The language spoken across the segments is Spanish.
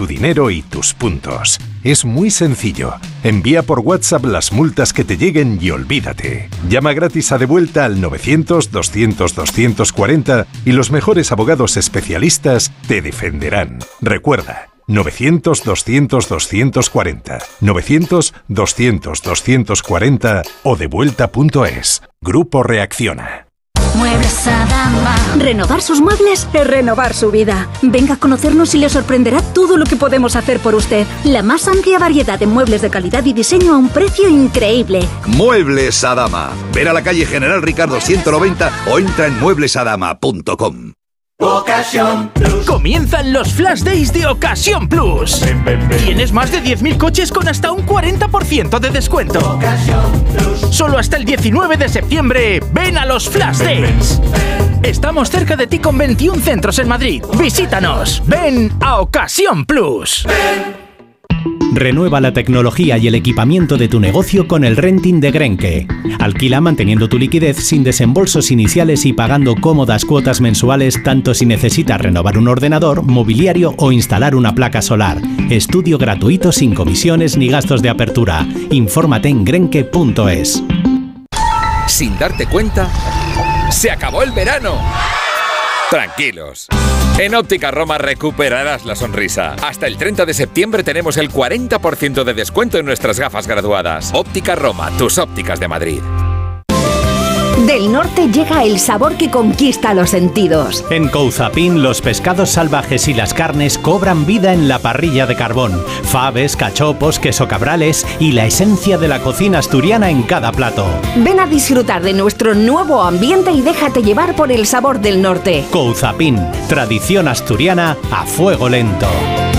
dinero y tus puntos. Es muy sencillo. Envía por WhatsApp las multas que te lleguen y olvídate. Llama gratis a Devuelta al 900-200-240 y los mejores abogados especialistas te defenderán. Recuerda, 900-200-240, 900-200-240 o devuelta.es. Grupo Reacciona. Muebles Adama. Renovar sus muebles es renovar su vida. Venga a conocernos y le sorprenderá todo lo que podemos hacer por usted. La más amplia variedad de muebles de calidad y diseño a un precio increíble. Muebles Adama. Ven a la calle General Ricardo 190 o entra en mueblesadama.com. Ocasión Plus. Comienzan los Flash Days de Ocasión Plus. Tienes más de 10.000 coches con hasta un 40% de descuento. Ocasión Plus. Solo hasta el 19 de septiembre. Ven a los Flash Days. Estamos cerca de ti con 21 centros en Madrid. Visítanos. Ven a Ocasión Plus. Renueva la tecnología y el equipamiento de tu negocio con el renting de Grenke. Alquila manteniendo tu liquidez sin desembolsos iniciales y pagando cómodas cuotas mensuales tanto si necesitas renovar un ordenador, mobiliario o instalar una placa solar. Estudio gratuito sin comisiones ni gastos de apertura. Infórmate en grenke.es. Sin darte cuenta, ¡se acabó el verano! Tranquilos. En Óptica Roma recuperarás la sonrisa. Hasta el 30 de septiembre tenemos el 40% de descuento en nuestras gafas graduadas. Óptica Roma, tus ópticas de Madrid. Del norte llega el sabor que conquista los sentidos. En Couzapin, los pescados salvajes y las carnes cobran vida en la parrilla de carbón. Faves, cachopos, queso cabrales y la esencia de la cocina asturiana en cada plato. Ven a disfrutar de nuestro nuevo ambiente y déjate llevar por el sabor del norte. Couzapin, tradición asturiana a fuego lento.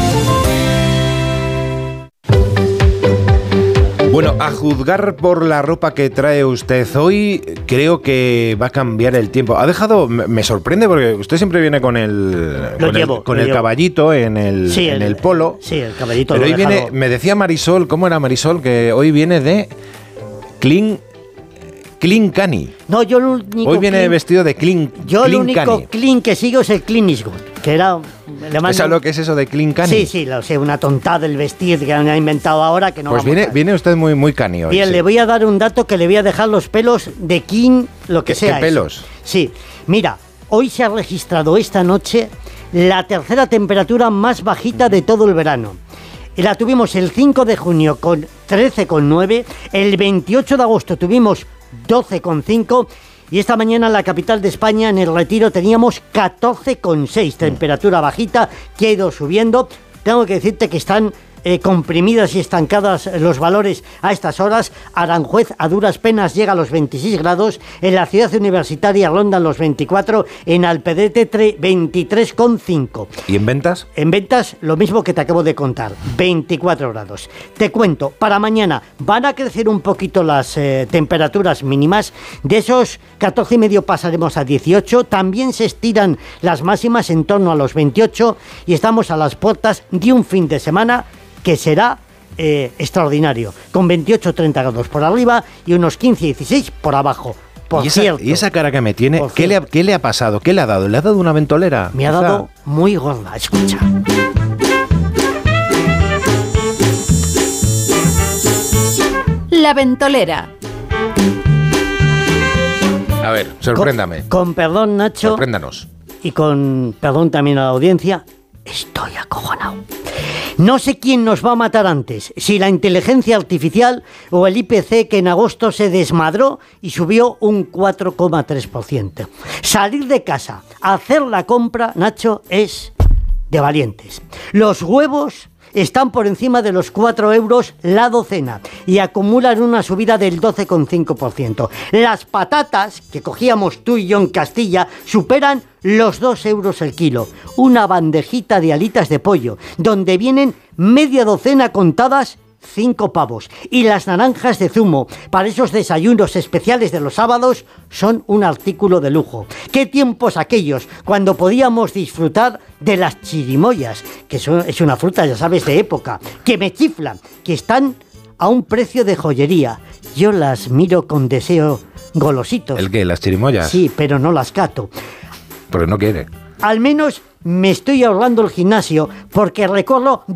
Bueno, a juzgar por la ropa que trae usted hoy, creo que va a cambiar el tiempo. Ha dejado, me sorprende porque usted siempre viene con el caballito en el polo. Sí, el caballito. Pero hoy viene, me decía Marisol, ¿cómo era Marisol? Que hoy viene de Clean Cani. No, yo lo único. Hoy viene vestido de Clean. Yo Clean lo único Cani. clean que sigo es el Clean is Good, que era. ¿Sabes lo que es eso de Clean Cani? Sí, lo sé, una tontada el vestir que han inventado ahora que no. Pues viene usted muy cani hoy. Bien, sí. Le voy a dar un dato que le voy a dejar los pelos de King, lo que sea. ¿Qué pelos? Sí, mira, hoy se ha registrado esta noche la tercera temperatura más bajita de todo el verano. La tuvimos el 5 de junio con 13,9, el 28 de agosto tuvimos 12,5 y esta mañana en la capital de España, en el Retiro, teníamos 14,6, temperatura bajita que ha ido subiendo. Tengo que decirte que están comprimidas y estancadas los valores a estas horas. Aranjuez a duras penas llega a los 26 grados, en la ciudad universitaria rondan los 24, en Alpedrete 23,5. ¿Y en ventas? En ventas lo mismo que te acabo de contar, 24 grados. Te cuento, para mañana van a crecer un poquito las temperaturas mínimas, de esos 14,5 pasaremos a 18, también se estiran las máximas en torno a los 28 y estamos a las puertas de un fin de semana que será extraordinario, con 28-30 grados por arriba y unos 15-16 por abajo. ¿Y esa cara que me tiene, ¿qué le ha pasado? ¿Qué le ha dado? ¿Le ha dado una ventolera? Me ha dado muy gorda, escucha. La ventolera. A ver, sorpréndame. Con perdón, Nacho. Sorpréndanos. Y con perdón también a la audiencia, estoy acojonado. No sé quién nos va a matar antes, si la inteligencia artificial o el IPC, que en agosto se desmadró y subió un 4,3%. Salir de casa, hacer la compra, Nacho, es de valientes. Los huevos están por encima de los 4 euros la docena y acumulan una subida del 12,5%. Las patatas que cogíamos tú y yo en Castilla superan los 2 euros el kilo. Una bandejita de alitas de pollo, donde vienen media docena contadas, 5 pavos. Y las naranjas de zumo para esos desayunos especiales de los sábados son un artículo de lujo. ¿Qué tiempos aquellos cuando podíamos disfrutar de las chirimoyas? Que es una fruta, ya sabes, de época, que me chiflan, que están a un precio de joyería. Yo las miro con deseo golositos. ¿El qué? ¿Las chirimoyas? Sí, pero no las cato. Porque no quiere. Al menos me estoy ahorrando el gimnasio porque recorro